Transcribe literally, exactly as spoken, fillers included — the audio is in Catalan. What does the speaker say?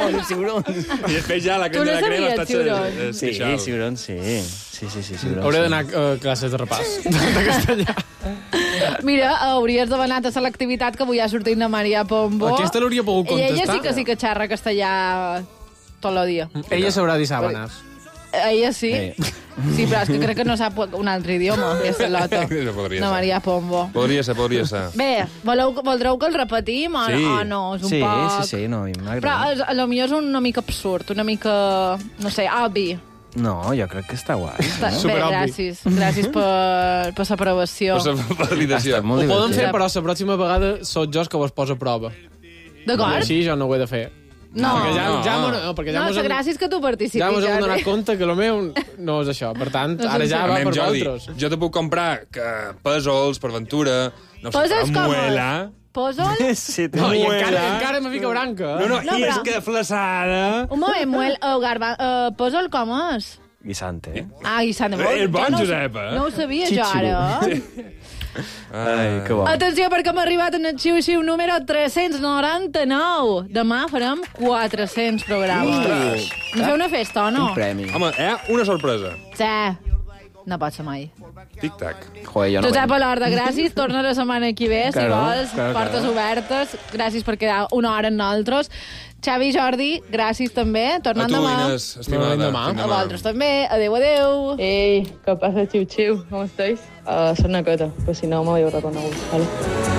ciurons, ciurons. I després ja la Tu crema no de la crema sabies, està... ciurons? Sí, ciurons, sí. Sí, sí, sí, ciurons. Hauré d'anar a classes de repàs de castellà. Mira, hauries d'haver anat a selectivitat, que avui ha sortit la Maria Pombo. Aquesta l'hauria pogut I ella contestar. sí que sí que xerra castellà tot el dia. Ella sabrà dir sàbanes. Ella sí. Eh. Sí, però és que crec que no sap un altre idioma, aquesta lota. No podria La ser. Maria Pombo. Podria ser, podria ser. Bé, voleu, voldreu que el repetim o, Sí. o no? És un Sí, poc... sí, sí, no, a mi Però m'agrada. és, a lo millor és una mica absurd, una mica, no sé, obvi. No, jo crec que està guai. Està, bé, Superobvi. gràcies. Gràcies per, per l'aprovació. Per la validació. Està molt Ho poden divertit. fer, però la pròxima vegada sóc jo els que vos poso a prova. D'acord? Així jo no ho he de fer. No, Perquè ja, no. ja, no, no, perquè ja no, mos la hem, gràcia és que tu participis. ja mos hem Jordi. donat compte que el meu no és això. Per tant, ara ja va Anem, per Jordi, vosaltres. jo te puc comprar que pèsols per aventura, no sé, Poses per com muela... Pòsol? Sí, No, i Muela. encara, encara me fica branca. No, no, No, i però- és que flaçada... Un moment, muel, uh, garba, uh, pòsol com és? Guisante. Ah, guisant de Eh, és bon, no, ho- Josep, eh? No ho sabia jo Chichiro. ara. Ai, que bo. Atenció, perquè hem arribat en el xiu-xiu número tres-cents noranta-nou. Demà farem quatre-cents programes. No feu una festa, o no? Un premi. Home, eh? Una sorpresa. Sí. No pot ser mai. Tic-tac. Joder, jo no Josep venc. Alorda, gràcies. Torna la setmana que ve, si Claro, vols. claro, Portes claro. obertes. Gràcies per quedar una hora amb nosaltres. Xavi i Jordi, gràcies també. A Tornant tu, demà. Inés, estimada. No, demà. Fins A vosaltres també. Adéu, adéu. Hey, ¿qué pasa, Chiu Chiu? ¿Cómo estáis? Uh, soy Nakota, pues si no me habéis reconocido, ¿vale?